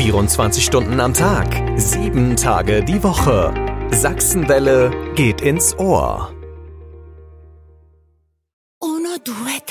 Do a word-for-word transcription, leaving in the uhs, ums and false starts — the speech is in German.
vierundzwanzig Stunden am Tag, sieben Tage die Woche. Sachsenwelle geht ins Ohr. Uno, due,